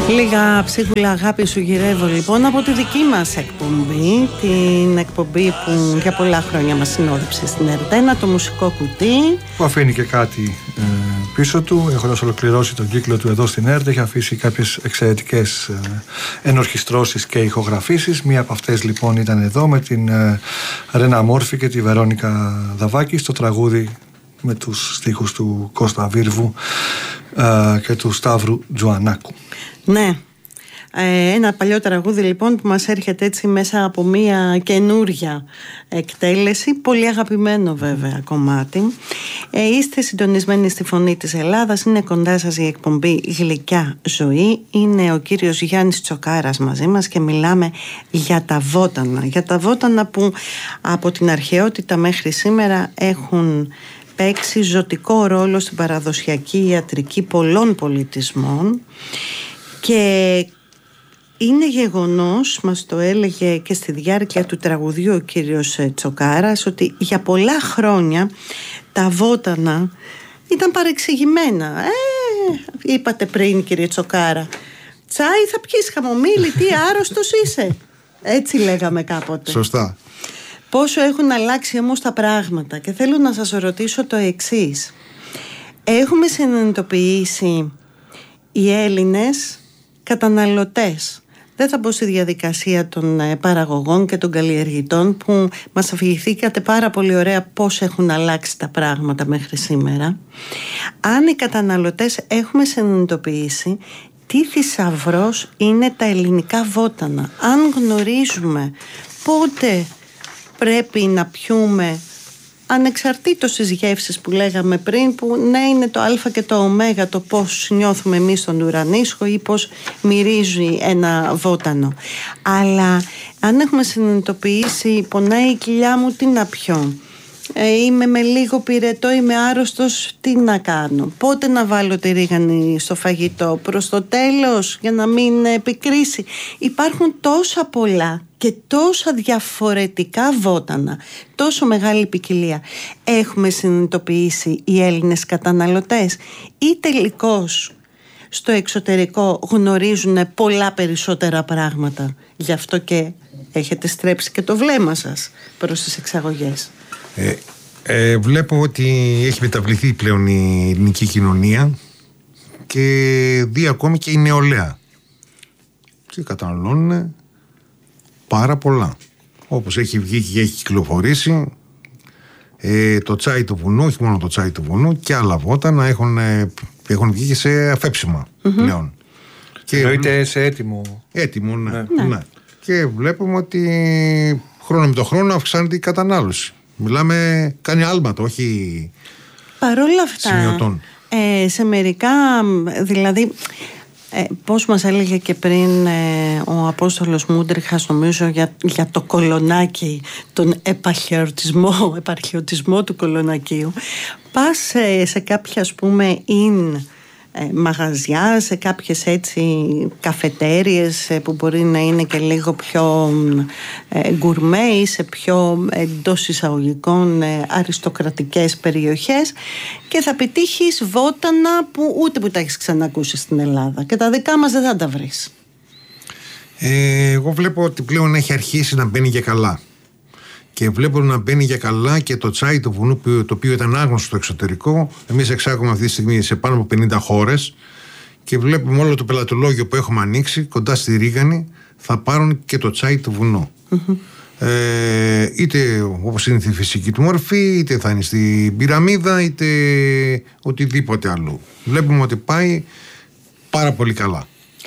Λίγα ψίχουλα αγάπη σου γυρεύω λοιπόν από τη δική μας εκπομπή, την εκπομπή που για πολλά χρόνια μας συνόδεψε στην ΕΡΤ1, το μουσικό κουτί. Που αφήνει και κάτι πίσω του, έχοντας ολοκληρώσει τον κύκλο του εδώ στην ΕΡΤ, έχει αφήσει κάποιες εξαιρετικές ενορχιστρώσεις και ηχογραφήσεις. Μία από αυτές λοιπόν ήταν εδώ με την Ρένα Μόρφη και τη Βερόνικα Δαβάκη στο τραγούδι με τους στίχους του Κώστα Βίρβου και του Σταύρου Τζουανάκου. Ναι, ένα παλιό τραγούδι λοιπόν που μας έρχεται έτσι μέσα από μια καινούρια εκτέλεση, πολύ αγαπημένο βέβαια κομμάτι. Είστε συντονισμένοι στη Φωνή της Ελλάδας, είναι κοντά σας η εκπομπή Γλυκιά Ζωή. Είναι ο κύριος Γιάννης Τσοκάρας μαζί μας και μιλάμε για τα βότανα. Για τα βότανα που από την αρχαιότητα μέχρι σήμερα έχουν παίξει ζωτικό ρόλο στην παραδοσιακή ιατρική πολλών πολιτισμών. Και είναι γεγονός, μας το έλεγε και στη διάρκεια του τραγουδιού ο κύριος Τσοκάρας, ότι για πολλά χρόνια τα βότανα ήταν παρεξηγημένα. Είπατε πριν κύριε Τσοκάρα, τσάι θα πιείς, χαμομήλι, τι άρρωστος είσαι. Έτσι λέγαμε κάποτε. Σωστά. Πόσο έχουν αλλάξει όμως τα πράγματα. Και θέλω να σας ρωτήσω το εξής. Έχουμε συνειδητοποιήσει οι Έλληνες καταναλωτές, δεν θα μπω στη διαδικασία των παραγωγών και των καλλιεργητών που μας αφηγηθήκατε πάρα πολύ ωραία πώς έχουν αλλάξει τα πράγματα μέχρι σήμερα, αν οι καταναλωτές έχουμε συνειδητοποιήσει τι θησαυρός είναι τα ελληνικά βότανα, αν γνωρίζουμε πότε πρέπει να πιούμε, ανεξαρτήτως της γεύσης που λέγαμε πριν, που ναι είναι το α και το ω, το πώς νιώθουμε εμείς στον ουρανίσχο ή πώς μυρίζει ένα βότανο. Αλλά αν έχουμε συνειδητοποιήσει πονάει η κοιλιά μου, τι να πιω, είμαι με λίγο πυρετό, είμαι άρρωστος, τι να κάνω, πότε να βάλω τη ρίγανη στο φαγητό, προς το τέλος για να μην επικρίσει. Υπάρχουν τόσα πολλά και τόσα διαφορετικά βότανα, τόσο μεγάλη ποικιλία. Έχουμε συνειδητοποιήσει οι Έλληνες καταναλωτές ή τελικώς στο εξωτερικό γνωρίζουν πολλά περισσότερα πράγματα, γι' αυτό και έχετε στρέψει και το βλέμμα σας προς τις εξαγωγές? Βλέπω ότι έχει μεταβληθεί πλέον η ελληνική κοινωνία και δει ακόμη και η νεολαία και καταναλώνουν πάρα πολλά. Όπως έχει βγει και έχει κυκλοφορήσει το τσάι του βουνού, όχι μόνο το τσάι του βουνού και άλλα βότανα έχουν βγει και σε αφέψιμα πλέον. Και εννοείται σε έτοιμο. Έτοιμο, ναι. Και βλέπουμε ότι χρόνο με το χρόνο αυξάνεται η κατανάλωση. Μιλάμε, κάνει άλματα, όχι παρόλα αυτά, σημειωτών. Σε μερικά, δηλαδή, πώς μας έλεγε και πριν ο Απόστολος Μούντριχας, νομίζω για το κολονάκι, τον επαρχιωτισμό του κολονακίου, πας σε κάποια, ας πούμε, μαγαζιά, σε κάποιες έτσι καφετέριες που μπορεί να είναι και λίγο πιο γκουρμέ ή σε πιο εντός εισαγωγικών αριστοκρατικές περιοχές και θα πετύχεις βότανα που ούτε που τα έχεις ξανακούσει στην Ελλάδα και τα δικά μας δεν θα τα βρεις. Εγώ βλέπω ότι πλέον έχει αρχίσει να μπαίνει για καλά. Και βλέπω να μπαίνει για καλά και το τσάι του βουνού, το οποίο ήταν άγνωστο στο εξωτερικό. Εμείς εξάγουμε αυτή τη στιγμή σε πάνω από 50 χώρες και βλέπουμε όλο το πελατολόγιο που έχουμε ανοίξει κοντά στη Ρίγανη θα πάρουν και το τσάι του βουνού. Είτε όπως είναι στη φυσική του μορφή, είτε θα είναι στην πυραμίδα, είτε οτιδήποτε άλλο. Βλέπουμε ότι πάει πάρα πολύ καλά.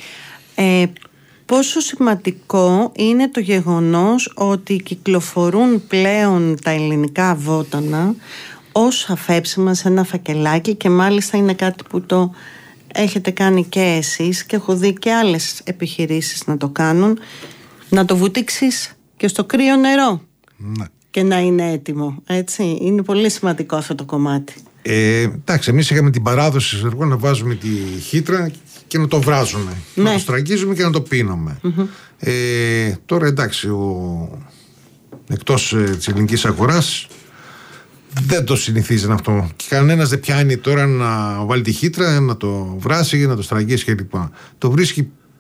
Πόσο σημαντικό είναι το γεγονός ότι κυκλοφορούν πλέον τα ελληνικά βότανα ως αφέψιμα σε ένα φακελάκι και μάλιστα είναι κάτι που το έχετε κάνει και εσείς και έχω δει και άλλες επιχειρήσεις να το κάνουν, να το βουτήξεις και στο κρύο νερό και να είναι έτοιμο, έτσι. Είναι πολύ σημαντικό αυτό το κομμάτι. Εντάξει, εμείς είχαμε την παράδοση να βάζουμε τη χύτρα και να το βράζουμε, να το στραγγίζουμε και να το πίνουμε. Τώρα εντάξει, εκτός της ελληνικής αγοράς δεν το συνηθίζει αυτό και κανένας δεν πιάνει τώρα να βάλει τη χύτρα, να το βράσει, να το στραγγίσει κλπ. Το βρίσκει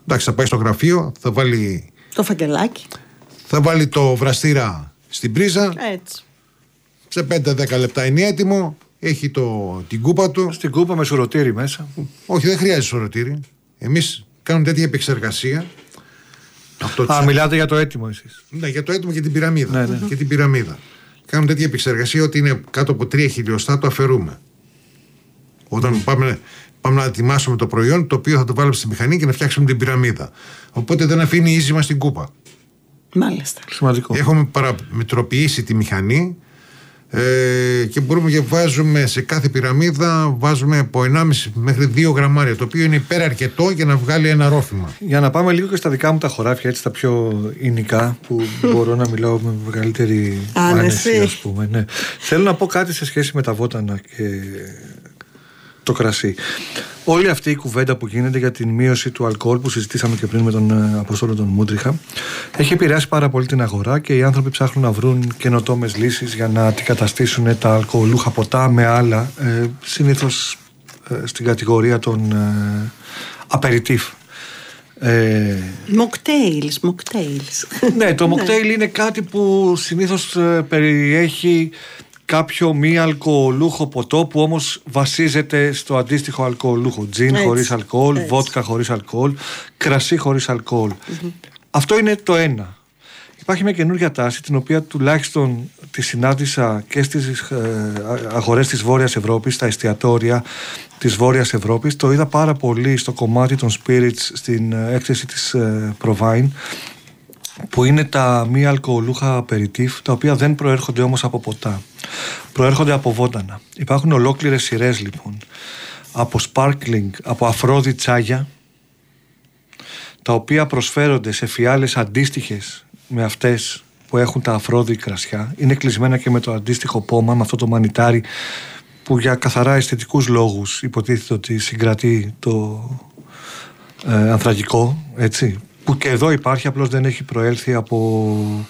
Εντάξει, θα πάει στο γραφείο, θα βάλει το φακελάκι. Θα βάλει το βραστήρα στην πρίζα. Έτσι. Σε 5-10 λεπτά είναι έτοιμο. Έχει την κούπα του. Στην κούπα με σουρωτήρι μέσα. Όχι, δεν χρειάζεται σουρωτήρι. Εμείς κάνουμε τέτοια επεξεργασία. Μιλάτε για το έτοιμο εσείς. Ναι, για το έτοιμο και την πυραμίδα. Ναι. Και την πυραμίδα. Κάνουμε τέτοια επεξεργασία ότι είναι κάτω από 3 χιλιοστά, το αφαιρούμε. Όταν πάμε να ετοιμάσουμε το προϊόν, το οποίο θα το βάλουμε στη μηχανή και να φτιάξουμε την πυραμίδα. Οπότε δεν αφήνει ίζημα στην κούπα. Μάλιστα. Σημαντικό. Έχουμε παραμετροποιήσει τη μηχανή και μπορούμε και βάζουμε σε κάθε πυραμίδα από 1,5 μέχρι 2 γραμμάρια, το οποίο είναι υπεραρκετό για να βγάλει ένα ρόφημα. Για να πάμε λίγο και στα δικά μου τα χωράφια, έτσι τα πιο υλικά, που μπορώ να μιλάω με μεγαλύτερη άνεση, ας πούμε. Ναι. Θέλω να πω κάτι σε σχέση με τα βότανα και το κρασί. Όλη αυτή η κουβέντα που γίνεται για την μείωση του αλκοόλ που συζητήσαμε και πριν με τον Αποστόλο τον Μούντριχα έχει επηρεάσει πάρα πολύ την αγορά και οι άνθρωποι ψάχνουν να βρουν καινοτόμες λύσεις για να αντικαταστήσουν τα αλκοολούχα ποτά με άλλα, συνήθως στην κατηγορία των aperitif. Mocktails. Ναι, το mocktail είναι κάτι που συνήθως περιέχει κάποιο μη αλκοολούχο ποτό που όμως βασίζεται στο αντίστοιχο αλκοολούχο. Τζιν χωρίς αλκοόλ, βότκα χωρίς αλκοόλ, κρασί χωρίς αλκοόλ. Αυτό είναι το ένα. Υπάρχει μια καινούργια τάση, την οποία τουλάχιστον τη συνάντησα και στις αγορές της Βόρειας Ευρώπης, στα εστιατόρια της Βόρειας Ευρώπης. Το είδα πάρα πολύ στο κομμάτι των spirits στην έκθεση της Provine, που είναι τα μη αλκοολούχα aperitif, τα οποία δεν προέρχονται όμως από ποτά. Προέρχονται από βότανα. Υπάρχουν ολόκληρες σειρές λοιπόν, από sparkling, από αφρόδι τσάγια, τα οποία προσφέρονται σε φιάλες αντίστοιχες με αυτές που έχουν τα αφρόδι κρασιά. Είναι κλεισμένα και με το αντίστοιχο πόμα, με αυτό το μανιτάρι που για καθαρά αισθητικούς λόγους υποτίθεται ότι συγκρατεί το ανθρακικό, έτσι, που και εδώ υπάρχει, απλώς δεν έχει προέλθει από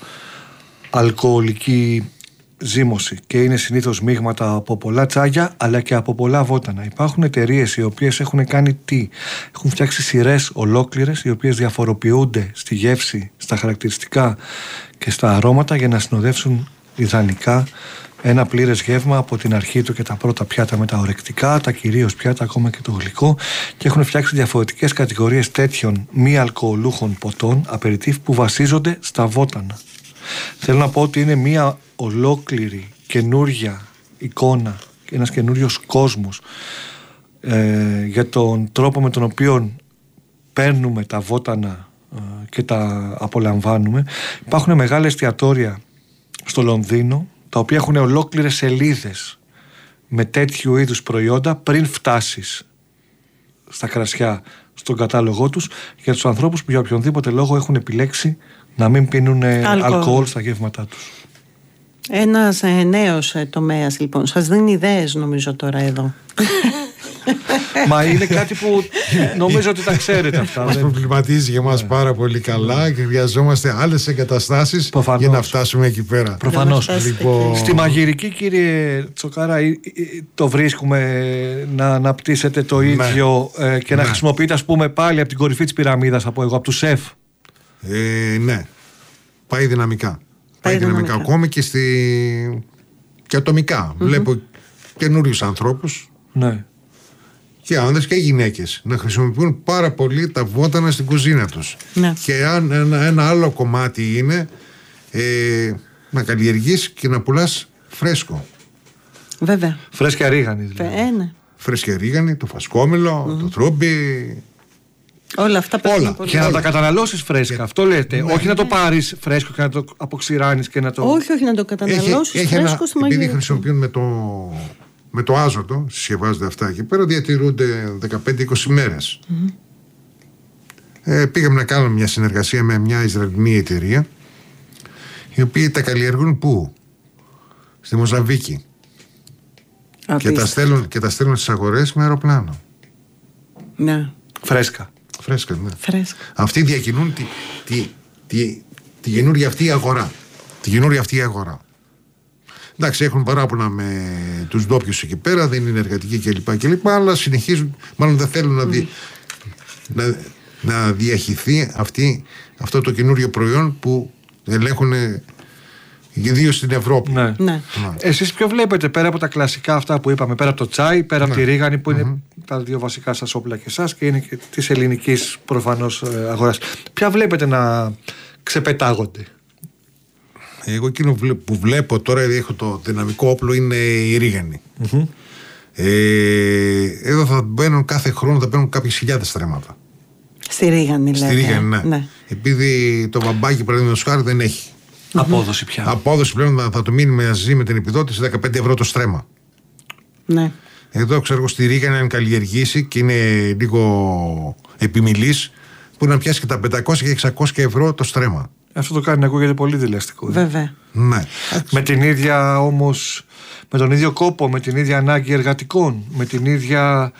αλκοολική ζύμωση και είναι συνήθως μείγματα από πολλά τσάγια αλλά και από πολλά βότανα. Υπάρχουν εταιρείες οι οποίες έχουν κάνει τι? Έχουν φτιάξει σειρές ολόκληρες οι οποίες διαφοροποιούνται στη γεύση, στα χαρακτηριστικά και στα αρώματα για να συνοδεύσουν ιδανικά ένα πλήρες γεύμα από την αρχή του και τα πρώτα πιάτα με τα ορεκτικά, τα κυρίως πιάτα, ακόμα και το γλυκό, και έχουν φτιάξει διαφορετικές κατηγορίες τέτοιων μη αλκοολούχων ποτών aperitif που βασίζονται στα βότανα. Θέλω να πω ότι είναι μια ολόκληρη καινούρια εικόνα, ένας καινούριος κόσμος για τον τρόπο με τον οποίο παίρνουμε τα βότανα και τα απολαμβάνουμε. Υπάρχουν μεγάλα εστιατόρια στο Λονδίνο τα οποία έχουν ολόκληρες σελίδες με τέτοιου είδους προϊόντα πριν φτάσεις στα κρασιά στον κατάλογό τους, για τους ανθρώπους που για οποιονδήποτε λόγο έχουν επιλέξει να μην πίνουν αλκοόλ στα γεύματά τους. Ένας νέος τομέας λοιπόν. Σας δίνει ιδέες νομίζω τώρα εδώ. Μα είναι κάτι που νομίζω ότι τα ξέρετε αυτά. Μας προβληματίζει για μας πάρα πολύ καλά και χρειαζόμαστε άλλες εγκαταστάσεις για να φτάσουμε εκεί πέρα. Προφανώς. Λοιπόν... Στη μαγειρική, κύριε Τσοκάρα, το βρίσκουμε να αναπτύσσετε το ίδιο και να χρησιμοποιείτε, ας πούμε, πάλι από την κορυφή της πυραμίδας, από τους σεφ. Ναι. Πάει δυναμικά. Πάει δυναμικά. Ακόμη και ατομικά. Βλέπω καινούριους ανθρώπους. Ναι. Και άνδρες και γυναίκες να χρησιμοποιούν πάρα πολύ τα βότανα στην κουζίνα τους. Ναι. Και ένα άλλο κομμάτι είναι να καλλιεργείς και να πουλάς φρέσκο. Βέβαια. Φρέσκια ρίγανη δηλαδή. Ναι. Φρέσκια ρίγανη, το φασκόμελο, το τρούμπι. Όλα αυτά όλα. Και να τα καταναλώσεις φρέσκα. Αυτό λέτε. Όχι να το πάρεις φρέσκο και να το αποξηράνεις και να το. Όχι, να το καταναλώσεις φρέσκο στη μαγειρική. Επειδή χρησιμοποιούν με το άζωτο, συσκευάζονται αυτά εκεί πέρα, διατηρούνται 15-20 μέρες. Πήγαμε να κάνουμε μια συνεργασία με μια Ισραηλινή εταιρεία, οι οποίοι τα καλλιεργούν πού? Στη Μοζαμβίκη. Και τα στέλνουν στις αγορές με αεροπλάνο. Ναι. Φρέσκα. Φρέσκα, ναι. Φρέσκα. Αυτοί διακινούν τη καινούργια αυτή αγορά. Τη καινούργια αυτή αγορά. Εντάξει, έχουν παράπονα με τους ντόπιους εκεί πέρα, δεν είναι εργατικοί κλπ. Αλλά συνεχίζουν, μάλλον δεν θέλουν να διαχυθεί αυτό το καινούριο προϊόν που ελέγχουν ιδίως στην Ευρώπη. Ναι. Εσείς ποιο βλέπετε πέρα από τα κλασικά αυτά που είπαμε, πέρα από το τσάι, πέρα από τη ρίγανη που είναι τα δύο βασικά σας όπλα και εσάς και είναι και της ελληνικής προφανώς αγοράς, ποια βλέπετε να ξεπετάγονται? Εγώ εκείνο που βλέπω τώρα, έχω το δυναμικό όπλο, είναι η ρίγανη. Εδώ θα μπαίνουν κάθε χρόνο κάποιες χιλιάδες στρέμματα. Στη ρίγανη, λέτε. Στη ρίγανη, ναι. Επειδή το βαμπάκι, παραδείγματος χάρη, δεν έχει απόδοση πια. Απόδοση πλέον θα το μείνει μαζί με την επιδότηση 15 ευρώ το στρέμμα. Ναι. Εδώ ξέρω στη ρίγανη, αν καλλιεργήσει και είναι λίγο επιμιλής, μπορεί να πιάσει και τα 500 και 600 ευρώ το στρέμμα. Αυτό το κάνει να ακούγεται πολύ δηλαστικό. Βέβαια. Ναι. Με την ίδια όμως, με τον ίδιο κόπο, με την ίδια ανάγκη εργατικών, με την ίδια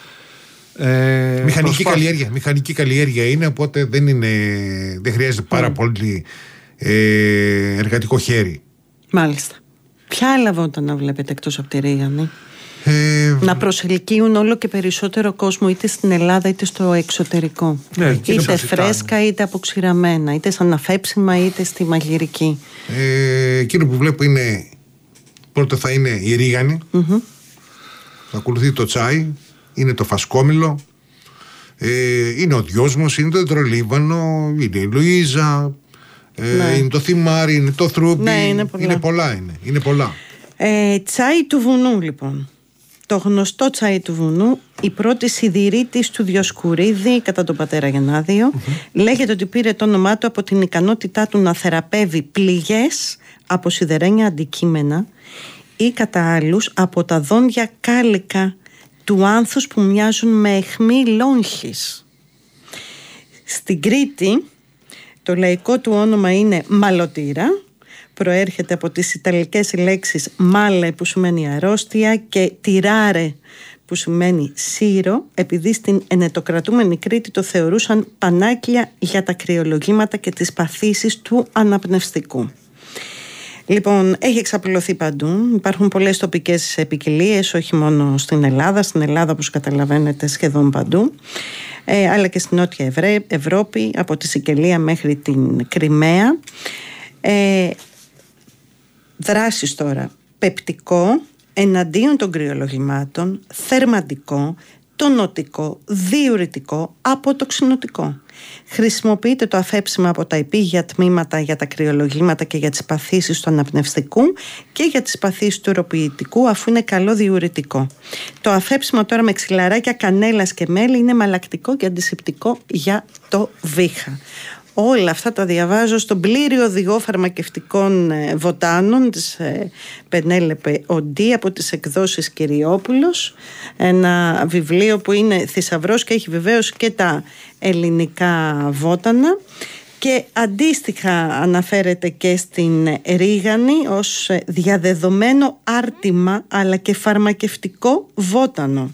μηχανική καλλιέργεια είναι, οπότε δεν χρειάζεται πάρα πολύ εργατικό χέρι. Μάλιστα. Ποια άλλα βότανα βλέπετε εκτός από τη ρίγανη να προσελκύουν όλο και περισσότερο κόσμο, είτε στην Ελλάδα είτε στο εξωτερικό? Είτε φρέσκα είτε αποξηραμένα, είτε σαν αφέψιμα είτε στη μαγειρική. Εκείνο που βλέπω είναι, πρώτα θα είναι η ρίγανη, θα ακολουθεί το τσάι, είναι το φασκόμηλο, είναι ο δυόσμος, είναι το τετρολίβανο, είναι η Λουίζα, είναι το θυμάρι, είναι το θρούπι, είναι πολλά. Τσάι του βουνού, λοιπόν. Το γνωστό τσάι του βουνού, η πρώτη σιδηρήτης του Διοσκουρίδη κατά τον πατέρα Γενάδιο, λέγεται ότι πήρε το όνομά του από την ικανότητά του να θεραπεύει πληγές από σιδερένια αντικείμενα ή κατά άλλους από τα δόντια κάλικα του άνθους που μοιάζουν με αιχμή λόγχης. Στην Κρήτη το λαϊκό του όνομα είναι μαλωτήρα. Προέρχεται από τις ιταλικές λέξεις male που σημαίνει αρρώστια και tirare που σημαίνει σύρο, επειδή στην ενετοκρατούμενη Κρήτη το θεωρούσαν πανάκια για τα κρυολογήματα και τις παθήσεις του αναπνευστικού. Λοιπόν, έχει εξαπλωθεί παντού. Υπάρχουν πολλές τοπικές ποικιλίες, όχι μόνο στην Ελλάδα. Στην Ελλάδα, όπως καταλαβαίνετε, σχεδόν παντού. Αλλά και στην Νότια Ευρώπη, από τη Σικελία μέχρι την Κριμαία. Δράσεις τώρα. Πεπτικό, εναντίον των κρυολογημάτων, θερμαντικό, τονωτικό, διουρητικό, αποτοξινωτικό. Χρησιμοποιείται το αφέψιμα από τα επίγεια τμήματα για τα κρυολογήματα και για τις παθήσεις του αναπνευστικού και για τις παθήσεις του οροποιητικού, αφού είναι καλό διουρητικό. Το αφέψιμα τώρα με ξυλαράκια κανέλας και μέλι είναι μαλακτικό και αντισηπτικό για το βήχα. Όλα αυτά τα διαβάζω στον πλήρη οδηγό φαρμακευτικών βοτάνων της Πενέλεπε Οντί από τις εκδόσεις Κυριόπουλος. Ένα βιβλίο που είναι θησαυρός και έχει βεβαίως και τα ελληνικά βότανα. Και αντίστοιχα αναφέρεται και στην ρίγανη ως διαδεδομένο άρτημα αλλά και φαρμακευτικό βότανο.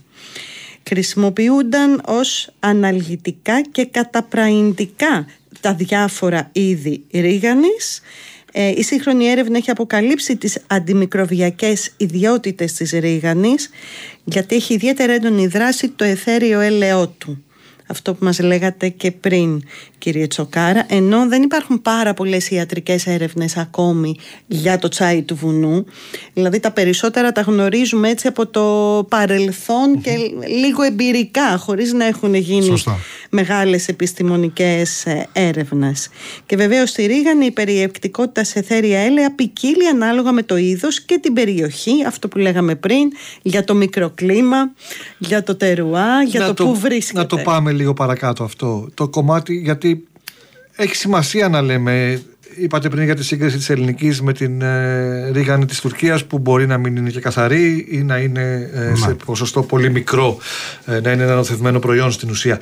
Χρησιμοποιούνταν ως αναλγητικά και καταπραϊντικά τα διάφορα είδη ρίγανης. Η σύγχρονη έρευνα έχει αποκαλύψει τις αντιμικροβιακές ιδιότητες της ρίγανης, γιατί έχει ιδιαίτερα έντονη δράση το αιθέριο έλαιό του. Αυτό που μας λέγατε και πριν, κύριε Τσοκάρα, ενώ δεν υπάρχουν πάρα πολλές ιατρικές έρευνες ακόμη για το τσάι του βουνού. Δηλαδή τα περισσότερα τα γνωρίζουμε έτσι από το παρελθόν και λίγο εμπειρικά, χωρίς να έχουν γίνει μεγάλες επιστημονικές έρευνες. Και βεβαίως στη ρίγανη η περιεκτικότητα σε αιθέρια έλαια ποικίλει ανάλογα με το είδος και την περιοχή, αυτό που λέγαμε πριν, για το μικροκλίμα, για το τερουά, για το που βρίσκεται. Να το πάμε λίγο παρακάτω αυτό το κομμάτι, γιατί έχει σημασία να λέμε. Είπατε πριν για τη σύγκριση της ελληνικής με την ρίγανη της Τουρκίας, που μπορεί να μην είναι και καθαρή ή να είναι σε ποσοστό πολύ μικρό, να είναι ένα νοθευμένο προϊόν στην ουσία.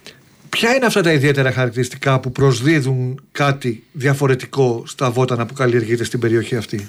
Ποια είναι αυτά τα ιδιαίτερα χαρακτηριστικά που προσδίδουν κάτι διαφορετικό στα βότανα που καλλιεργείται στην περιοχή αυτή?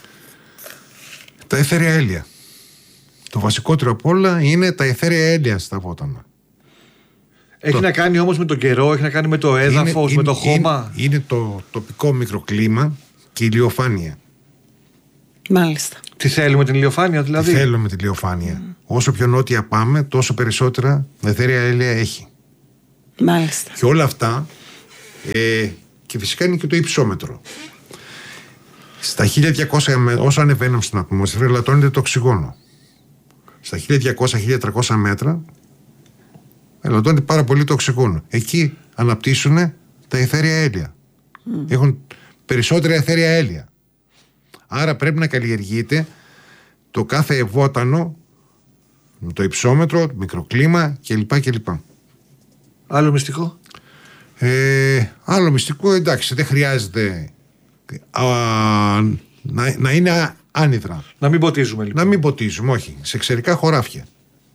Τα αιθέρια έλαια. Το βασικότερο απ' όλα είναι τα αιθέρια έλαια στα βότανα. Έχει να κάνει όμως με τον καιρό, έχει να κάνει με το έδαφος, με το χώμα. Είναι το τοπικό μικροκλίμα και η ηλιοφάνεια. Μάλιστα. Τι θέλουμε την ηλιοφάνεια δηλαδή? Τι θέλουμε την ηλιοφάνεια. Όσο πιο νότια πάμε, τόσο περισσότερα αιθέρια έλαια έχει. Μάλιστα. Και όλα αυτά, και φυσικά είναι και το υψόμετρο. Στα 1200, όσο ανεβαίνουμε στην ατμόσφαιρα, ελαττώνεται το οξυγόνο. Στα 1200-1300 μέτρα ελαττώνεται πάρα πολύ το οξυγόνο. Εκεί αναπτύσσουν τα αιθέρια έλαια. Έχουν περισσότερα αιθέρια έλαια. Άρα πρέπει να καλλιεργείται το κάθε βότανο, το υψόμετρο, το μικροκλίμα κλπ. Άλλο μυστικό? Άλλο μυστικό, εντάξει, δεν χρειάζεται να είναι άνυδρα. Να μην ποτίζουμε λοιπόν. Να μην ποτίζουμε, όχι. Σε εξαιρικά χωράφια.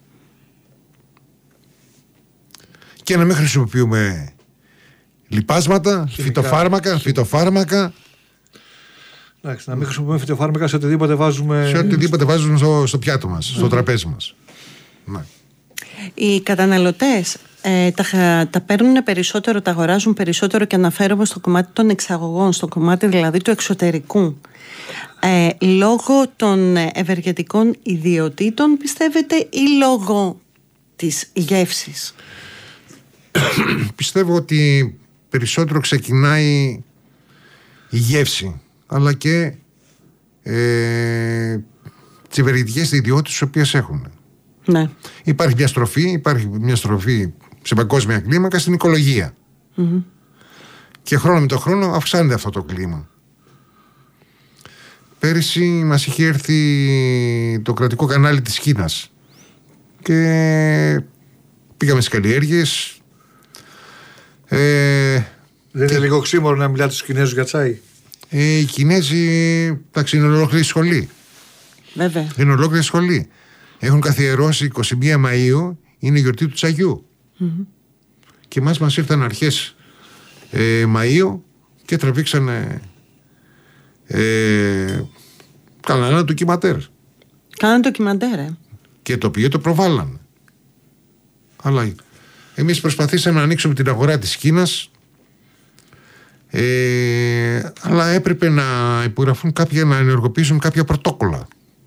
Και να μην χρησιμοποιούμε λιπάσματα, φυτοφάρμακα. Εντάξει, να μην χρησιμοποιούμε φυτοφάρμακα σε οτιδήποτε βάζουμε. Σε οτιδήποτε βάζουμε στο πιάτο μας, στο τραπέζι μας. Ναι. Οι καταναλωτές τα παίρνουν περισσότερο, τα αγοράζουν περισσότερο, και αναφέρομαι στο κομμάτι των εξαγωγών, στο κομμάτι δηλαδή του εξωτερικού. Λόγω των ευεργετικών ιδιωτήτων, πιστεύετε, ή λόγω της γεύσης? Πιστεύω ότι περισσότερο ξεκινάει η γεύση, αλλά και τις ευεργετικές ιδιότητες τις οποίες έχουν. Ναι. Υπάρχει μια στροφή σε παγκόσμια κλίμακα στην οικολογία. Και χρόνο με το χρόνο αυξάνεται αυτό το κλίμα. Πέρυσι μας είχε έρθει το κρατικό κανάλι της Κίνας και πήγαμε στις καλλιέργειες. Δεν είναι λίγο ξύμορο να μιλάτε στους Κινέζους για τσάι? Οι Κινέζοι, εντάξει, είναι ολόκληρη σχολή. Βέβαια. Είναι ολόκληρη σχολή. Έχουν καθιερώσει 21 Μαΐου, είναι η γιορτή του τσαγιού. Και μας ήρθαν αρχές Μαΐου και τραβήξανε κάνανε ένα ντοκιματέρ. Κάνανε ντοκιματέρ, Και το οποίο το προβάλλανε. Αλλά εμείς προσπαθήσαμε να ανοίξουμε την αγορά της Κίνας, αλλά έπρεπε να υπογραφούν να ενεργοποιήσουν κάποια πρωτόκολλα.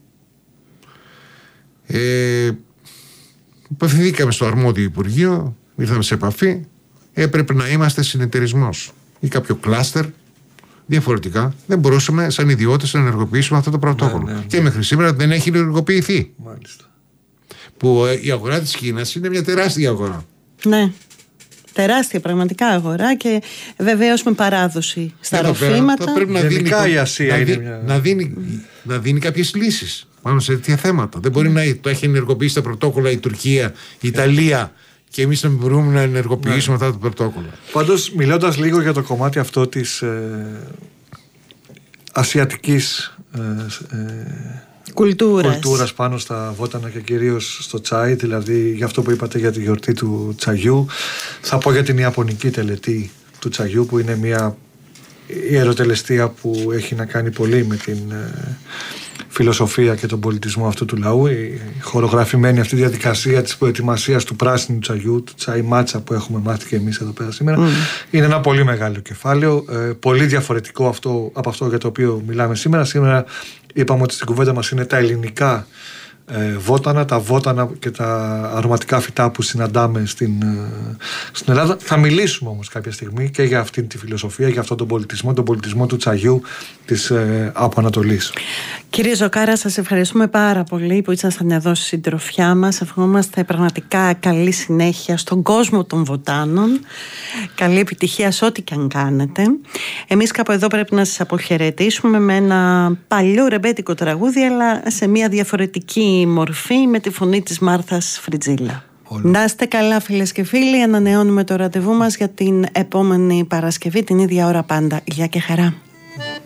Απευθυνθήκαμε στο αρμόδιο Υπουργείο, ήρθαμε σε επαφή, έπρεπε να είμαστε συνεταιρισμός ή κάποιο κλάστερ. Διαφορετικά δεν μπορούσαμε σαν ιδιώτες να ενεργοποιήσουμε αυτό το πρωτόκολλο. Ναι. Και μέχρι σήμερα δεν έχει ενεργοποιηθεί. Μάλιστα. Που η αγορά της Κίνας είναι μια τεράστια αγορά. Ναι. Τεράστια πραγματικά αγορά, και βεβαίως με παράδοση στα ροφήματα. Θα πρέπει η Ασία να δίνει κάποιες λύσεις πάνω σε τέτοια θέματα. Δεν μπορεί να το έχει ενεργοποιήσει τα πρωτόκολλα η Τουρκία, η Ιταλία, και εμείς να μην μπορούμε να ενεργοποιήσουμε αυτά τα πρωτόκολλα. Πάντως, μιλώντας λίγο για το κομμάτι αυτό της ασιατικής κουλτούρας πάνω στα βότανα και κυρίως στο τσάι, δηλαδή για αυτό που είπατε για τη γιορτή του τσαγιού, θα πω για την ιαπωνική τελετή του τσαγιού, που είναι μια ιεροτελεστία που έχει να κάνει πολύ με την φιλοσοφία και τον πολιτισμό αυτού του λαού. Η χορογραφημένη αυτή διαδικασία της προετοιμασίας του πράσινου τσαγιού, του τσάι μάτσα που έχουμε μάθει και εμείς εδώ πέρα σήμερα, είναι ένα πολύ μεγάλο κεφάλαιο, πολύ διαφορετικό από αυτό για το οποίο μιλάμε σήμερα. Σήμερα είπαμε ότι στην κουβέντα μας είναι τα ελληνικά βότανα, τα βότανα και τα αρωματικά φυτά που συναντάμε στην Ελλάδα. Θα μιλήσουμε όμως κάποια στιγμή και για αυτή τη φιλοσοφία, για αυτόν τον πολιτισμό του τσαγιού της από Ανατολής. Κύριε Ζοκάρα, σας ευχαριστούμε πάρα πολύ που ήσασταν εδώ στη συντροφιά μας. Ευχόμαστε πραγματικά καλή συνέχεια στον κόσμο των βοτάνων. Καλή επιτυχία σε ό,τι και αν κάνετε. Εμείς κάπου εδώ πρέπει να σας αποχαιρετήσουμε με ένα παλιό ρεμπέτικο τραγούδι, αλλά σε μια διαφορετική μορφή, με τη φωνή της Μάρθας Φριτζίλα. Να είστε καλά, φίλες και φίλοι. Ανανεώνουμε το ραντεβού μας για την επόμενη Παρασκευή, την ίδια ώρα πάντα. Γεια και χαρά.